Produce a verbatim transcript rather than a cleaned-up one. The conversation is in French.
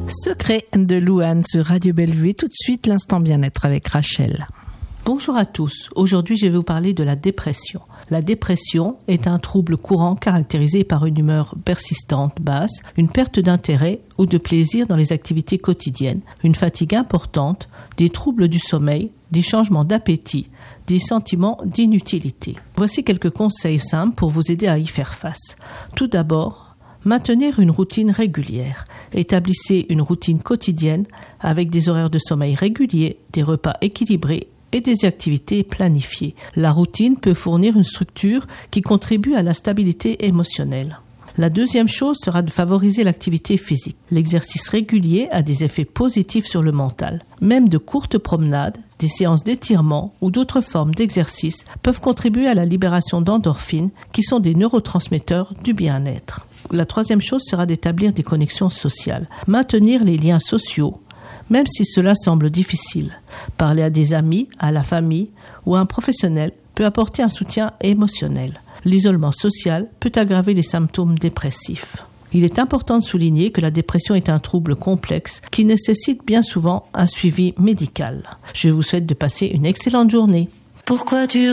Secret de Louane sur Radio Bellevue et tout de suite l'instant bien-être avec Rachel. Bonjour à tous, aujourd'hui je vais vous parler de la dépression. La dépression est un trouble courant caractérisé par une humeur persistante, basse, une perte d'intérêt ou de plaisir dans les activités quotidiennes, une fatigue importante, des troubles du sommeil, des changements d'appétit, des sentiments d'inutilité. Voici quelques conseils simples pour vous aider à y faire face. Tout d'abord, maintenir une routine régulière. Établissez une routine quotidienne avec des horaires de sommeil réguliers, des repas équilibrés et des activités planifiées. La routine peut fournir une structure qui contribue à la stabilité émotionnelle. La deuxième chose sera de favoriser l'activité physique. L'exercice régulier a des effets positifs sur le mental. Même de courtes promenades, des séances d'étirement ou d'autres formes d'exercice peuvent contribuer à la libération d'endorphines qui sont des neurotransmetteurs du bien-être. La troisième chose sera d'établir des connexions sociales. Maintenir les liens sociaux, même si cela semble difficile. Parler à des amis, à la famille ou à un professionnel peut apporter un soutien émotionnel. L'isolement social peut aggraver les symptômes dépressifs. Il est important de souligner que la dépression est un trouble complexe qui nécessite bien souvent un suivi médical. Je vous souhaite de passer une excellente journée. Pourquoi tu